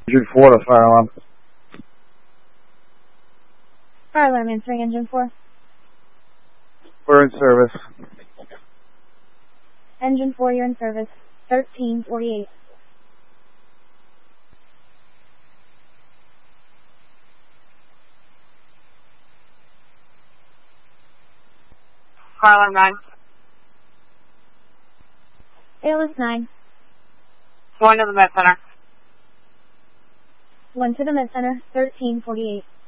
Engine 4 to fire alarm. Fire alarm answering engine 4. We're in service. Engine 4, you're in service. 1348. Fire alarm 9. ALS 9. Going to the med center. 1 to the med center. 1348.